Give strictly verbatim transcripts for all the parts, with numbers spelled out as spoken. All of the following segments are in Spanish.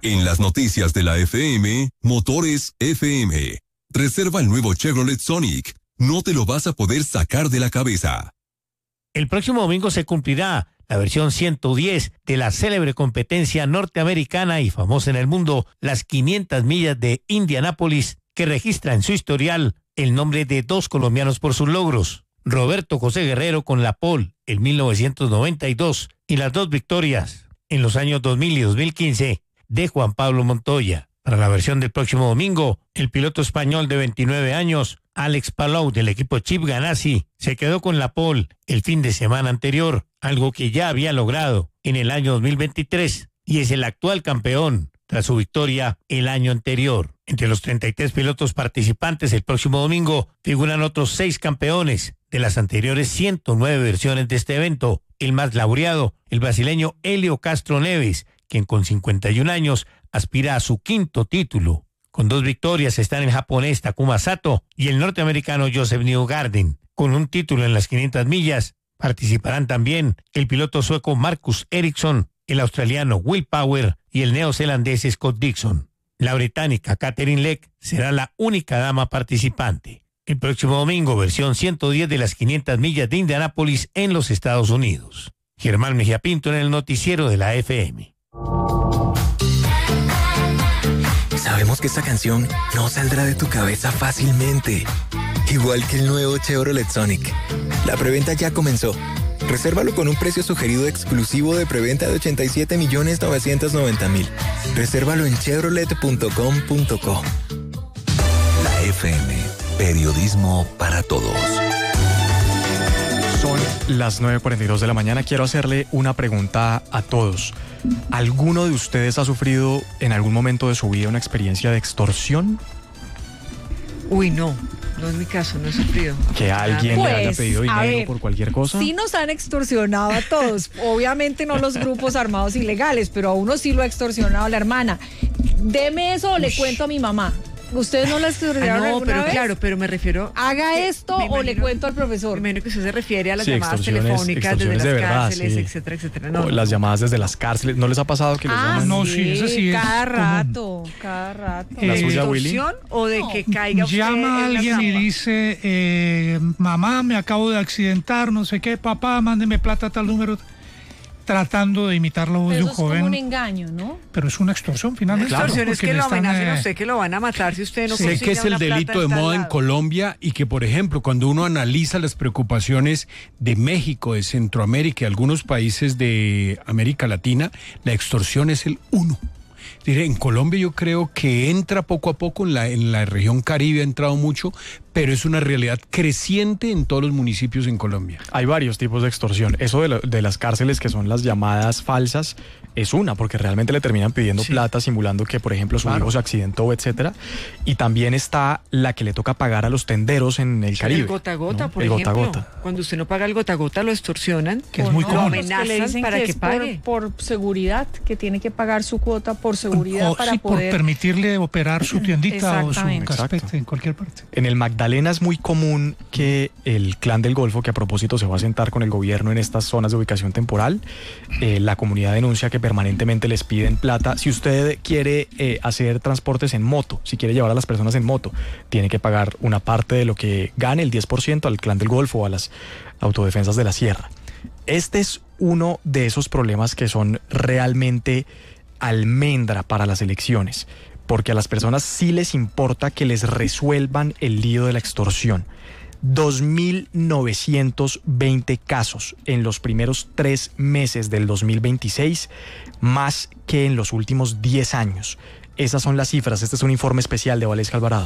En las noticias de la F M, Motores F M. Reserva el nuevo Chevrolet Sonic. No te lo vas a poder sacar de la cabeza. El próximo domingo se cumplirá la versión ciento diez de la célebre competencia norteamericana y famosa en el mundo, las quinientas millas de Indianápolis, que registra en su historial el nombre de dos colombianos por sus logros. Roberto José Guerrero con la pole en mil novecientos noventa y dos y las dos victorias en los años dos mil y dos mil quince de Juan Pablo Montoya. Para la versión del próximo domingo, el piloto español de veintinueve años, Alex Palou, del equipo Chip Ganassi, se quedó con la pole el fin de semana anterior, algo que ya había logrado en el año dos mil veintitrés, y es el actual campeón tras su victoria el año anterior. Entre los treinta y tres pilotos participantes el próximo domingo figuran otros seis campeones de las anteriores ciento nueve versiones de este evento. El más laureado, el brasileño Helio Castro Neves, quien con cincuenta y un años aspira a su quinto título. Con dos victorias están el japonés Takuma Sato y el norteamericano Joseph Newgarden. Con un título en las quinientas millas participarán también el piloto sueco Marcus Ericsson, el australiano Will Power y el neozelandés Scott Dixon. La británica Catherine Leck será la única dama participante. El próximo domingo, versión ciento diez de las quinientas millas de Indianápolis en los Estados Unidos. Germán Mejía Pinto en el noticiero de la F M. Sabemos que esta canción no saldrá de tu cabeza fácilmente. Igual que el nuevo Chevrolet Sonic. La preventa ya comenzó. Resérvalo con un precio sugerido exclusivo de preventa de ochenta y siete millones novecientos noventa mil. Resérvalo en chevrolet punto com punto co. La F M, periodismo para todos. Son las nueve cuarenta y dos de la mañana. Quiero hacerle una pregunta a todos. ¿Alguno de ustedes ha sufrido en algún momento de su vida una experiencia de extorsión? Uy, no. No es mi caso, no he sufrido. ¿Que alguien pues, le haya pedido dinero ver, por cualquier cosa? Sí nos han extorsionado a todos. Obviamente no los grupos armados ilegales, pero a uno sí lo ha extorsionado la hermana. Deme eso o le cuento a mi mamá. ¿Ustedes no la extorsionaron ah, no, alguna pero vez? claro, pero me refiero... Haga esto imagino, o le cuento al profesor. Me imagino que usted se refiere a las sí, llamadas telefónicas desde las de verdad, cárceles, sí. etcétera, etcétera. No, o no, las no. llamadas desde las cárceles. ¿No les ha pasado que les ah, llaman? No, sí, eso sí es cada común. rato, cada rato. ¿La Eh, suya, Willy? ¿Extorsión o de que caiga usted Llama a en la alguien y trampa? dice, eh, mamá, me acabo de accidentar, no sé qué, papá, mándeme plata a tal número, tratando de imitar la voz Pero de un eso es joven. como un engaño, ¿no? Pero es una extorsión, finalmente. La extorsión claro, es que porque lo le están, amenacen a eh, usted que lo van a matar si usted no Sé consigue que es el una plata delito de en tal moda en lado. Colombia y que, por ejemplo, cuando uno analiza las preocupaciones de México, de Centroamérica y algunos países de América Latina, la extorsión es el uno. Diré, en Colombia yo creo que entra poco a poco, en la, en la región Caribe ha entrado mucho, pero es una realidad creciente en todos los municipios en Colombia. Hay varios tipos de extorsión. Eso de, lo, de las cárceles, que son las llamadas falsas, es una, porque realmente le terminan pidiendo Sí. plata, simulando que, por ejemplo, su Claro. hijo se accidentó, etcétera. Y también está la que le toca pagar a los tenderos en el Caribe. El gota a gota, ¿no? por el ejemplo. gota a gota. Cuando usted no paga el gota a gota, lo extorsionan. Que es muy ¿O Lo común. Los que le amenazan dicen para que que es pague. por, por seguridad, que tiene que pagar su cuota por seguridad O, para sí, poder... por permitirle operar su tiendita o su Exactamente. caspete Exacto. en cualquier parte. En el Magdalena es muy común que el Clan del Golfo, que a propósito se va a sentar con el gobierno en estas zonas de ubicación temporal, eh, la comunidad denuncia que permanentemente les piden plata. Si usted quiere eh, hacer transportes en moto, si quiere llevar a las personas en moto, tiene que pagar una parte de lo que gane, el diez por ciento, al Clan del Golfo o a las autodefensas de la sierra. Este es uno de esos problemas que son realmente almendra para las elecciones, porque a las personas sí les importa que les resuelvan el lío de la extorsión. dos mil novecientos veinte casos en los primeros tres meses del dos mil veintiséis, más que en los últimos diez años. Esas son las cifras. Este es un informe especial de Valesca Alvarado.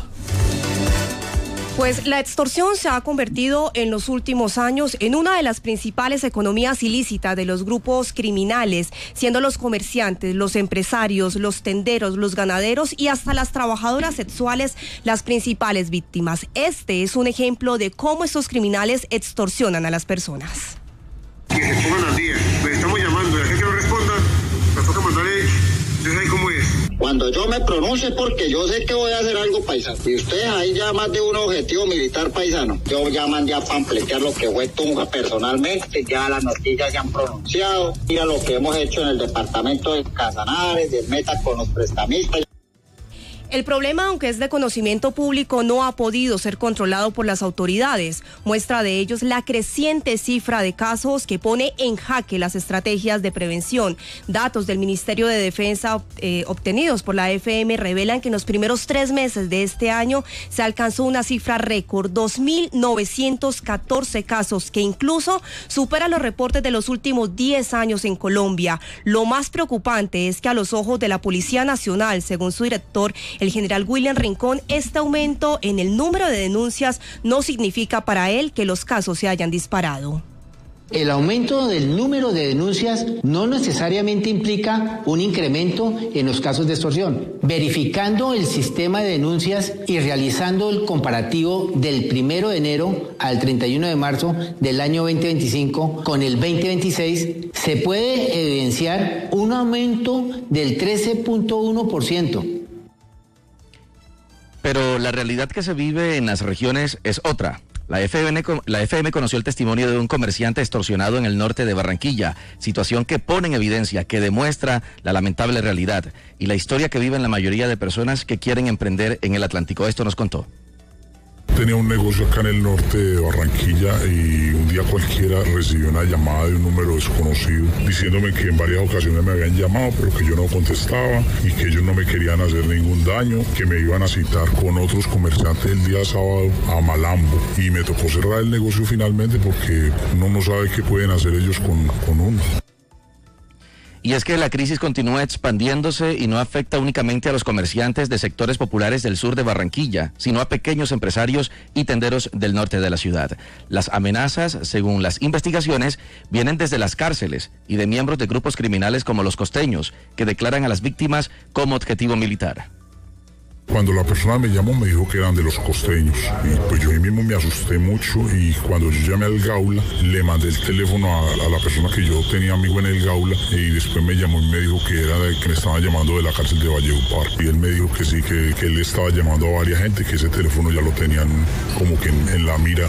Pues la extorsión se ha convertido en los últimos años en una de las principales economías ilícitas de los grupos criminales, siendo los comerciantes, los empresarios, los tenderos, los ganaderos y hasta las trabajadoras sexuales las principales víctimas. Este es un ejemplo de cómo estos criminales extorsionan a las personas. Que se pongan al día. Pues estamos llamando y a aquel que no responda, nos toca mandarle. Entonces ahí cómo es. Cuando cuando yo me pronuncie porque yo sé que voy a hacer algo paisano. Y ustedes ahí ya más de un objetivo militar paisano. Yo ya mandé a pampletear lo que fue Tunja personalmente, ya las noticias se han pronunciado. Mira lo que hemos hecho en el departamento de Casanares, del Meta con los prestamistas. El problema, aunque es de conocimiento público, no ha podido ser controlado por las autoridades. Muestra de ello es la creciente cifra de casos que pone en jaque las estrategias de prevención. Datos del Ministerio de Defensa eh, obtenidos por la F M revelan que en los primeros tres meses de este año se alcanzó una cifra récord, dos mil novecientos catorce casos, que incluso supera los reportes de los últimos diez años en Colombia. Lo más preocupante es que a los ojos de la Policía Nacional, según su director, el general William Rincón, este aumento en el número de denuncias no significa para él que los casos se hayan disparado. El aumento del número de denuncias no necesariamente implica un incremento en los casos de extorsión. Verificando el sistema de denuncias y realizando el comparativo del primero de enero al treinta y uno de marzo del año veinte veinticinco con el veinte veintiséis, se puede evidenciar un aumento del trece punto uno por ciento. Pero la realidad que se vive en las regiones es otra. La F M, la F M conoció el testimonio de un comerciante extorsionado en el norte de Barranquilla, situación que pone en evidencia, que demuestra la lamentable realidad y la historia que viven la mayoría de personas que quieren emprender en el Atlántico. Esto nos contó. Tenía un negocio acá en el norte de Barranquilla y un día cualquiera recibí una llamada de un número desconocido diciéndome que en varias ocasiones me habían llamado pero que yo no contestaba y que ellos no me querían hacer ningún daño, que me iban a citar con otros comerciantes el día sábado a Malambo, y me tocó cerrar el negocio finalmente porque uno no sabe qué pueden hacer ellos con, con uno. Y es que la crisis continúa expandiéndose y no afecta únicamente a los comerciantes de sectores populares del sur de Barranquilla, sino a pequeños empresarios y tenderos del norte de la ciudad. Las amenazas, según las investigaciones, vienen desde las cárceles y de miembros de grupos criminales como los costeños, que declaran a las víctimas como objetivo militar. Cuando la persona me llamó me dijo que eran de los costeños y pues yo ahí mismo me asusté mucho, y cuando yo llamé al Gaula le mandé el teléfono a, a la persona que yo tenía amigo en el Gaula, y después me llamó y me dijo que era de, que me estaban llamando de la cárcel de Valledupar, y él me dijo que sí, que, que él estaba llamando a varias gente, que ese teléfono ya lo tenían como que en, en la mira.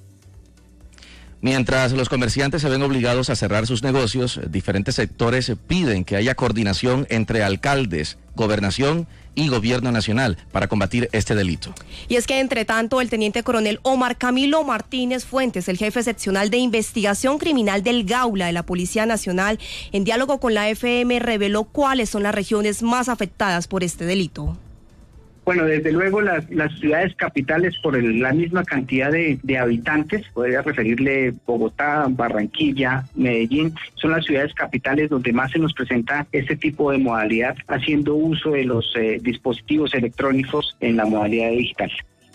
Mientras los comerciantes se ven obligados a cerrar sus negocios, diferentes sectores piden que haya coordinación entre alcaldes, gobernación y gobierno nacional para combatir este delito. Y es que, entre tanto, el teniente coronel Omar Camilo Martínez Fuentes, el jefe seccional de investigación criminal del Gaula de la Policía Nacional, en diálogo con la F M, reveló cuáles son las regiones más afectadas por este delito. Bueno, desde luego las, las ciudades capitales por el, la misma cantidad de, de habitantes, podría referirle Bogotá, Barranquilla, Medellín, son las ciudades capitales donde más se nos presenta este tipo de modalidad, haciendo uso de los eh, dispositivos electrónicos en la modalidad digital.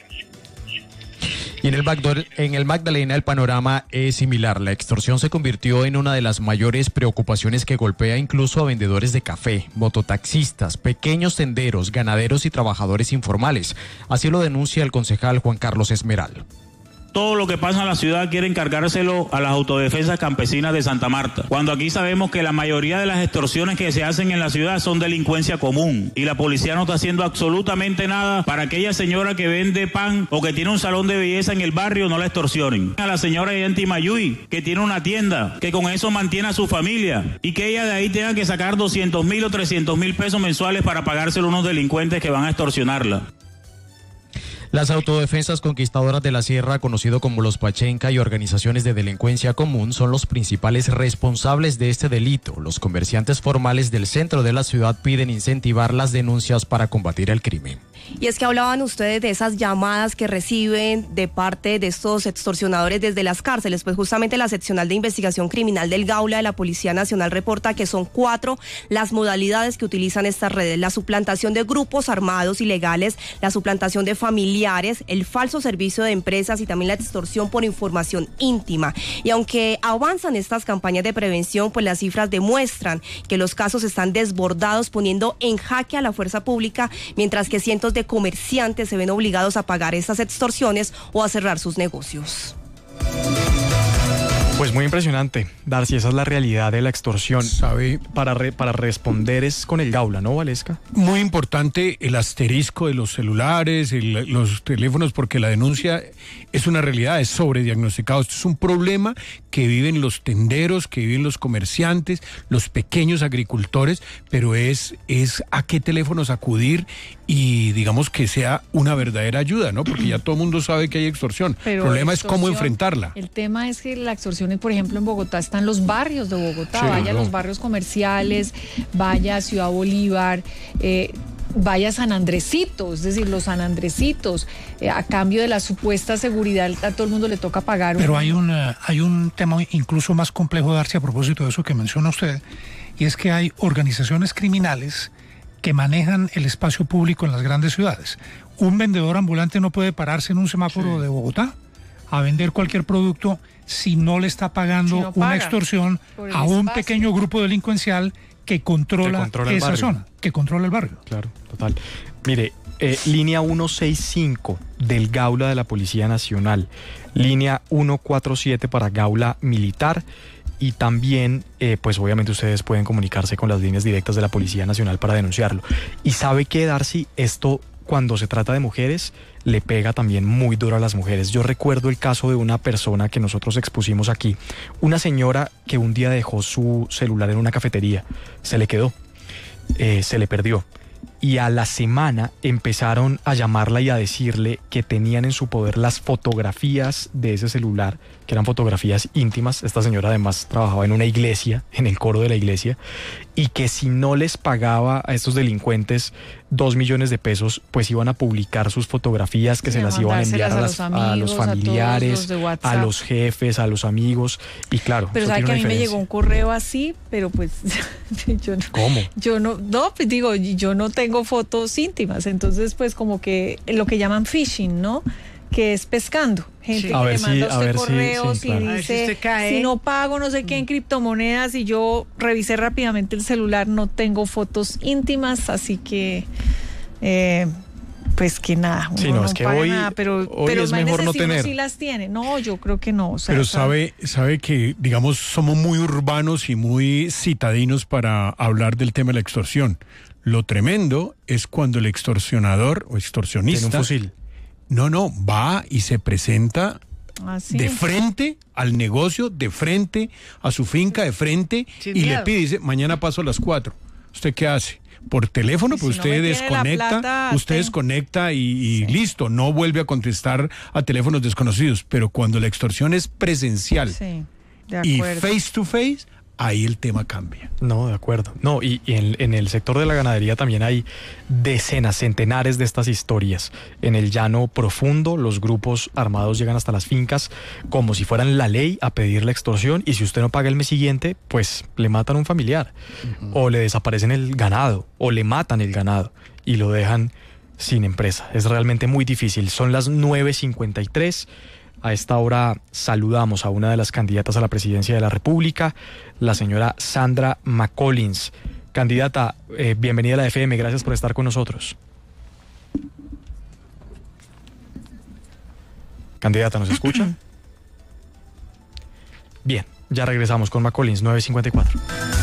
Y en el, Magdor, en el Magdalena el panorama es similar. La extorsión se convirtió en una de las mayores preocupaciones que golpea incluso a vendedores de café, mototaxistas, pequeños tenderos, ganaderos y trabajadores informales. Así lo denuncia el concejal Juan Carlos Esmeral. Todo lo que pasa en la ciudad quieren cargárselo a las autodefensas campesinas de Santa Marta, cuando aquí sabemos que la mayoría de las extorsiones que se hacen en la ciudad son delincuencia común y la policía no está haciendo absolutamente nada para aquella señora que vende pan o que tiene un salón de belleza en el barrio, no la extorsionen. A la señora de Antimayuy, que tiene una tienda, que con eso mantiene a su familia y que ella de ahí tenga que sacar doscientos mil o trescientos mil pesos mensuales para pagárselo a unos delincuentes que van a extorsionarla. Las autodefensas conquistadoras de la Sierra, conocido como los Pachenca, y organizaciones de delincuencia común son los principales responsables de este delito. Los comerciantes formales del centro de la ciudad piden incentivar las denuncias para combatir el crimen. Y es que hablaban ustedes de esas llamadas que reciben de parte de estos extorsionadores desde las cárceles. Pues justamente la seccional de investigación criminal del Gaula de la Policía Nacional reporta que son cuatro las modalidades que utilizan estas redes: la suplantación de grupos armados ilegales, la suplantación de familiares, el falso servicio de empresas y también la extorsión por información íntima. Y aunque avanzan estas campañas de prevención, pues las cifras demuestran que los casos están desbordados, poniendo en jaque a la fuerza pública, mientras que cientos de comerciantes se ven obligados a pagar estas extorsiones o a cerrar sus negocios. Pues muy impresionante, Darcy, esa es la realidad de la extorsión. ¿Sabe? Para, re, para responder es con el Gaula, ¿no, Valesca? Muy importante el asterisco de los celulares, el, los teléfonos, porque la denuncia es una realidad, es sobrediagnosticado. Esto es un problema que viven los tenderos, que viven los comerciantes, los pequeños agricultores, pero es, es a qué teléfonos acudir y digamos que sea una verdadera ayuda, ¿no? Porque ya todo el mundo sabe que hay extorsión. Pero el problema es cómo extorsión, enfrentarla. El tema es que la extorsión, por ejemplo, en Bogotá están los barrios de Bogotá, Sí, vaya a no. los barrios comerciales, vaya a Ciudad Bolívar, eh, vaya a San Andresito, es decir, los San Andresitos, eh, a cambio de la supuesta seguridad, a todo el mundo le toca pagar. Pero un... hay un, eh, hay un tema incluso más complejo, Darcy, a propósito de eso que menciona usted, y es que hay organizaciones criminales que manejan el espacio público en las grandes ciudades. Un vendedor ambulante no puede pararse en un semáforo sí. de Bogotá a vender cualquier producto si no le está pagando si no una paga extorsión a un espacio. pequeño grupo delincuencial que controla, que controla esa zona, que controla el barrio. Claro, total. Mire, eh, línea ciento sesenta y cinco del Gaula de la Policía Nacional, línea ciento cuarenta y siete para Gaula Militar, y también, eh, pues obviamente ustedes pueden comunicarse con las líneas directas de la Policía Nacional para denunciarlo. Y sabe que, Darcy, esto cuando se trata de mujeres le pega también muy duro a las mujeres. Yo recuerdo el caso de una persona que nosotros expusimos aquí, una señora que un día dejó su celular en una cafetería, se le quedó, eh, se le perdió. Y a la semana empezaron a llamarla y a decirle que tenían en su poder las fotografías de ese celular, que eran fotografías íntimas. Esta señora además trabajaba en una iglesia, en el coro de la iglesia, y que si no les pagaba a estos delincuentes dos millones de pesos, pues iban a publicar sus fotografías, que sí, se las iban a enviar a, las, a, amigos, a los familiares, a, los, a los jefes, a los amigos, y claro. Pero sabe que a mí me llegó un correo así, pero pues yo no. ¿Cómo? Yo no, no, pues digo, yo no tengo fotos íntimas, entonces pues como que lo que llaman phishing, ¿no? Que es pescando, gente sí. que le manda a usted correos sí, sí, claro. y dice, si, si no pago no sé qué en criptomonedas, y yo revisé rápidamente el celular, no tengo fotos íntimas, así que eh, pues que nada, uno sí, no, no es que paga hoy, nada, pero, hoy pero es mejor no si tener. uno sí las tiene, no, yo creo que no. O sea, pero sabe, sabe que, digamos, somos muy urbanos y muy citadinos para hablar del tema de la extorsión. Lo tremendo es cuando el extorsionador o extorsionista... Tiene un fusil. No, no, va y se presenta ¿Ah, sí? de frente al negocio, de frente a su finca, de frente, Sin y miedo. le pide, dice, mañana paso a las cuatro. ¿Usted qué hace? Por teléfono, pues si usted no desconecta, plata, usted te... desconecta y, y sí. listo, no vuelve a contestar a teléfonos desconocidos. Pero cuando la extorsión es presencial sí, de y acuerdo. face to face, ahí el tema cambia. No, de acuerdo. No, y, y en, en el sector de la ganadería también hay decenas, centenares de estas historias. En el llano profundo, los grupos armados llegan hasta las fincas como si fueran la ley a pedir la extorsión, y si usted no paga el mes siguiente, pues le matan a un familiar, uh-huh. o le desaparecen el ganado, o le matan el ganado y lo dejan sin empresa. Es realmente muy difícil. Son las nueve cincuenta y tres. A esta hora saludamos a una de las candidatas a la presidencia de la República, la señora Sandra McCollins. Candidata, eh, bienvenida a la F M, gracias por estar con nosotros. Candidata, ¿nos escucha? Bien, ya regresamos con McCollins, nueve cincuenta y cuatro.